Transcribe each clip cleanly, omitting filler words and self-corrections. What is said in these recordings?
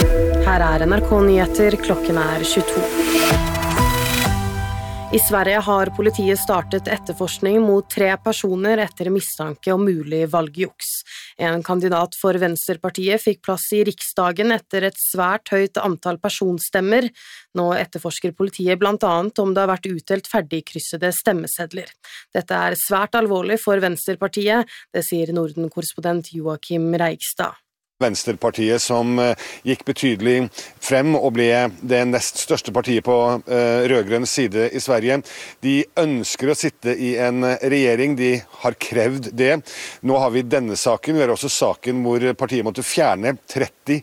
Her NRK Nyheter, klokken 22. I Sverige har politiet startet etterforskning mot 3 personer etter mistanke om mulig valgjuks. En kandidat for Venstrepartiet fikk plass i Riksdagen etter et svært høyt antall personstemmer. Nå etterforsker politiet blant annet om det har vært utdelt ferdigkryssede stemmesedler. Dette er svært alvorlig for Venstrepartiet, det sier Norden-korrespondent Joakim Reigstad. Venstrepartiet som gikk betydelig frem og ble det nest største partiet på rødgrønn side i Sverige. De ønsker å sitte i en regjering, de har krevd det. Nå har vi denne saken, vi har også saken hvor partiet måtte fjerne 33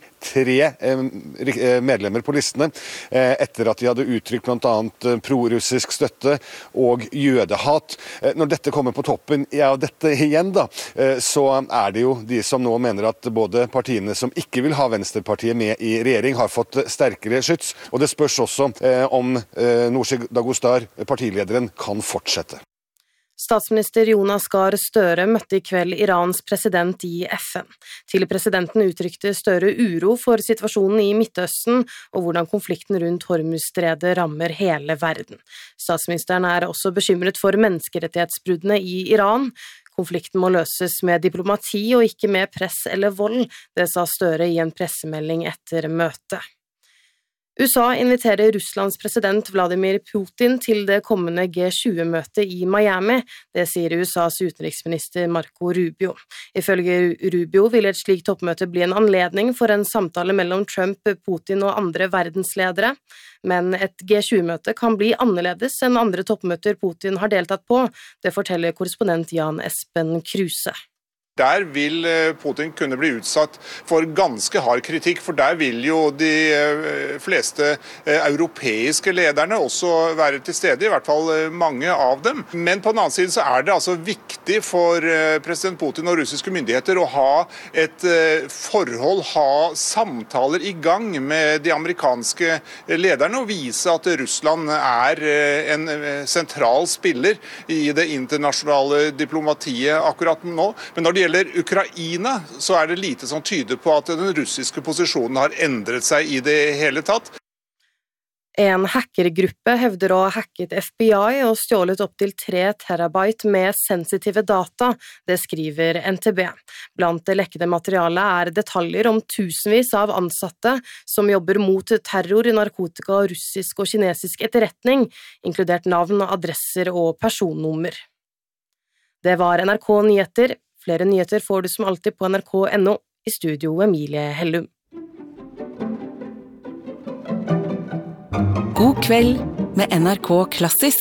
medlemmer på listene etter at de hadde uttrykt blant annet pro-russisk støtte og jødehat. Når dette kommer på toppen av dette igjen da, så er det jo de som nå mener at både partiene som ikke vil ha Venstrepartiet med i regjering har fått sterkere skyts, og det spørs også om Nooshi Dadgostar, partilederen, kan fortsette. Statsminister Jonas Gahr Støre møtte i kveld Irans president i FN. Til presidenten uttrykte Støre uro for situasjonen i Midtøsten og hvordan konflikten rundt Hormuzstredet rammer hele verden. Statsministeren er også bekymret for menneskerettighetsbruddene i Iran. Konflikten må løses med diplomati og ikke med press eller vold, det sa Støre i en pressemelding etter møtet. USA inviterer Russlands president Vladimir Putin til det kommende G20-møtet i Miami, det sier USAs utenriksminister Marco Rubio. Ifølge Rubio vil et slikt toppmøte bli en anledning for en samtale mellom Trump, Putin og andre verdensledere, men et G20-møte kan bli annerledes enn andre toppmøter Putin har deltatt på, det forteller korrespondent Jan Espen Kruse. Der vil Putin kunne bli utsatt for ganske hard kritikk, for der vil jo de fleste europeiske lederne også være til stede, i hvert fall mange av dem. Men på den annen side så er det altså viktig for president Putin og russiske myndigheter å ha et forhold, ha samtaler i gang med de amerikanske lederne og vise at Russland er en sentral spiller i det internasjonale diplomatiet akkurat nå. Men når det gjelder Ukraina, så er det lite som tyder på at den russiske posisjonen har endret seg i det hele tatt. En hackergruppe hevder å ha hacket FBI og stjålet opp til 3 terabyte med sensitive data, det skriver NTB. Blant det lekkede materialet er detaljer om tusenvis av ansatte som jobber mot terror, narkotika, russisk og kinesisk etterretning, inkludert navn, adresser og personnummer. Det var NRK Nyheter. Flere nyheter får du som alltid på nrk.no, i studio Emilie Hellum. God kveld med NRK Klassisk.